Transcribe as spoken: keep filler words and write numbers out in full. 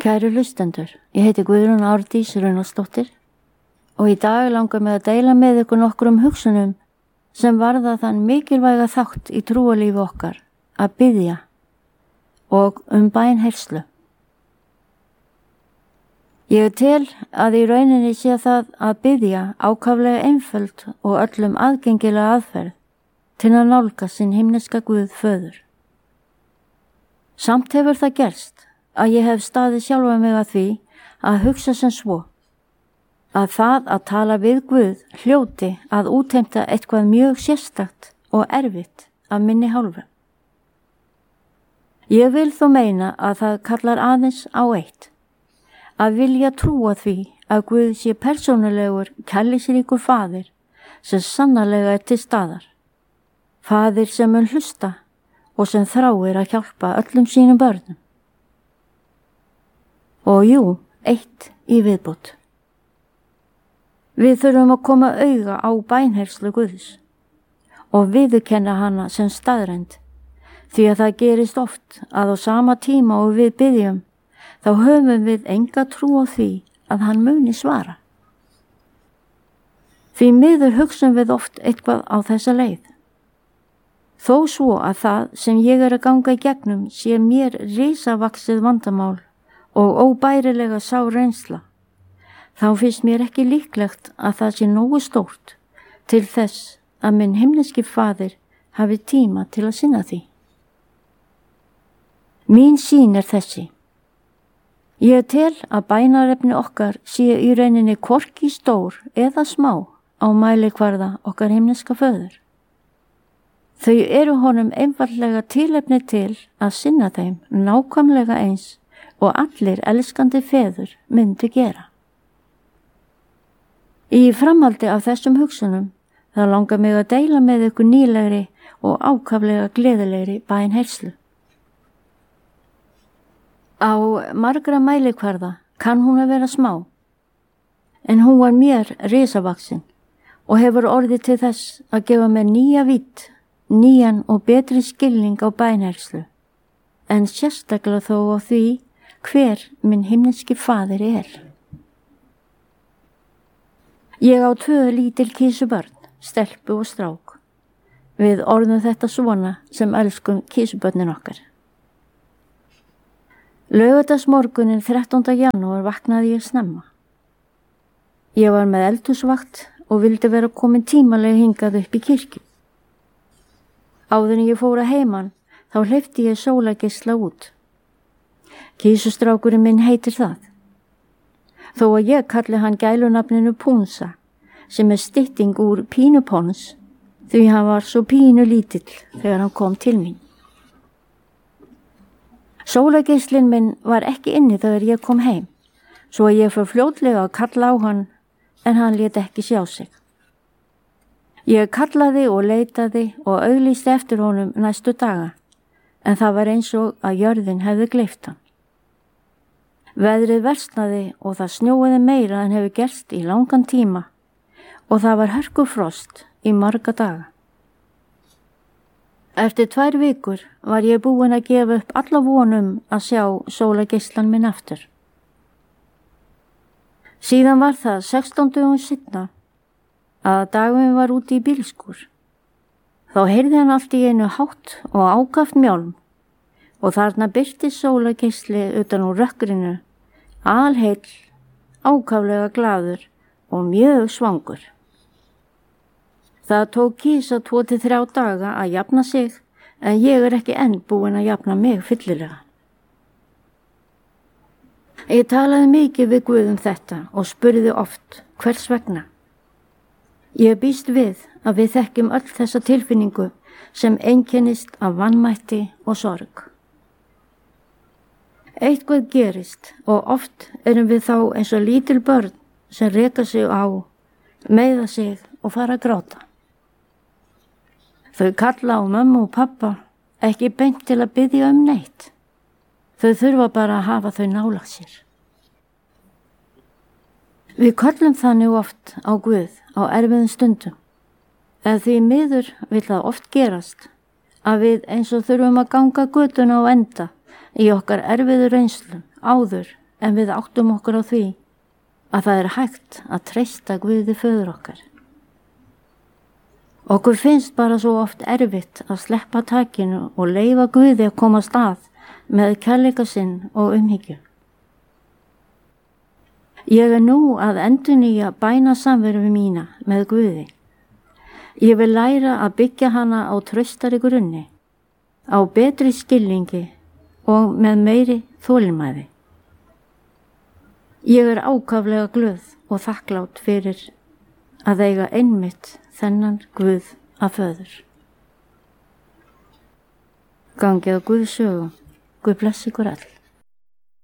Kæru hlustendur, ég heiti Guðrún Árdís Runnarsdóttir og í dag langar mig að deila með ykkur nokkrum hugsunum sem varða þann mikilvæga þátt í trúarlífi okkar að biðja og um bænheyrslu. Ég tel að í rauninni sé það að biðja ákaflega einföld og öllum aðgengilega aðferð til að nálga sinn himneska Guð föður. Samt hefur það gerst að ég hef staðið sjálfa mig að því að hugsa sem svo, að það að tala við Guð hljóti að útheimta eitthvað mjög sérstakt og erfitt af minni hálfu. Ég vil þó meina að það kallar aðeins á eitt, að vilja trúa því að Guð sé persónulegur, kærleiksríkur faðir sem sannarlega er til staðar, faðir sem mun hlusta og sem þráir að hjálpa öllum sínum börnum. Og jú, eitt í viðbót. Við þurfum að koma auga á bænheyrslu Guðs og viðurkenna hana sem staðreynd, því að það gerist oft að á sama tíma og við biðjum, þá höfum við enga trú á því að hann muni svara. Því miður hugsum við oft eitthvað á þessa leið. Þó svo að það sem ég er að ganga í gegnum sé mér risavaxið vandamál og óbærilega sá reynsla, þá finnst mér ekki líklegt að það sé nógu stórt til þess að minn himneski faðir hafi tíma til að sinna því. Mín sýn er þessi. Ég tel að bænarefni okkar sé í rauninni hvorki stór eða smá á mælikvarða okkar himneska föður. Þau eru honum einfaldlega tilefni til að sinna þeim nákvæmlega eins og allir elskandi feður myndu gera. Í framhaldi af þessum hugsunum þá langar mig að deila með ykkur nýlegri og ákaflega gleðilegri bænheyrslu. Á margra mælikvarða kann hún að vera smá, en hún var mér risavaxin og hefur orðið til þess að gefa mér nýja vídd, nýjan og betri skilning á bænheyrslu, en sérstaklega þó á því hver minn himneski faðir er. Ég á tvö lítil kísubörn, stelpu og strák. Við orðum þetta svona sem elskum kísubörnin okkar. Laugardagsmorguninn þrettánda janúar vaknaði ég snemma. Ég var með eldhúsvakt og vildi vera komin tímalega hingað upp í kirkju. Áður en ég fór að heiman, þá hleypti ég sólargeisla út. Kísustrákurinn minn heitir það. Þó að ég kalli hann gælunafninu Púnsa, sem er stytting úr Pínupons, því hann var svo pínu lítill þegar hann kom til mín. Sólargeislinn minn var ekki inni þegar ég kom heim, svo að ég fór fljótlega að kalla á hann, en hann lét ekki sjá sig. Ég kallaði og leitaði og auglýsti eftir honum næstu daga, en það var eins og að jörðin hefði gleypt hann. Veðrið versnaði og það snjóaði meira en hefur gerst í langan tíma og það var hörkufrost í marga daga. Eftir tvær vikur var ég búin að gefa upp alla vonum að sjá sólargeislan minn aftur. Síðan var það sextán dögum seinna að dagurinn var úti í bílskúr. Þá heyrði hann allt í einu hátt og ákaft mjálm og þarna birtist sólargeisli utan úr rökkrinu, alheill, ákaflega glaður og mjög svangur. Það tók kísa tvo til þrjá daga að jafna sig, en ég er ekki enn búin að jafna mig fyllilega. Ég talaði mikið við Guð um þetta og spurði oft hvers vegna. Ég býst við að við þekkjum öll þessa tilfinningu sem einkennist af vanmætti og sorg. Eitthvað gerist og oft erum við þá eins og lítil börn sem reka sig á, meiða sig og fara að gráta. Þau kalla á mömmu og pappa, ekki beint til að biðja um neitt. Þau þurfa bara að hafa þau nálægt sér. Við kallum þannig oft á Guð á erfiðum stundum, en því miður vill það oft gerast að við eins og þurfum að ganga götuna á enda í okkar erfiðu reynslum áður en við áttum okkur á því að það er hægt að treysta Guði föður okkar. Okkur finnst bara svo oft erfitt að sleppa takinu og leyfa Guði að koma stað með kærleika sinn og umhyggju. Ég er nú að endurnýja bænasamveru mína með Guði. Ég vil læra að byggja hana á traustari grunni, á betri skilningi og með meiri þolinmæði. Ég er ákaflega glöð og þakklát fyrir að eiga einmitt þennan Guð að föður. Gangið á Guðs sögu. Guð blessi ykkur öll.